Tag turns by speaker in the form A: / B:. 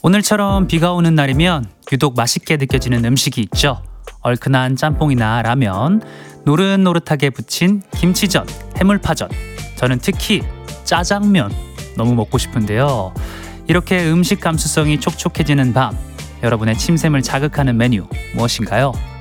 A: 오늘처럼 비가 오는 날이면 유독 맛있게 느껴지는 음식이 있죠. 얼큰한 짬뽕이나 라면, 노릇노릇하게 부친 김치전, 해물파전. 저는 특히 짜장면 너무 먹고 싶은데요. 이렇게 음식 감수성이 촉촉해지는 밤, 여러분의 침샘을 자극하는 메뉴 무엇인가요?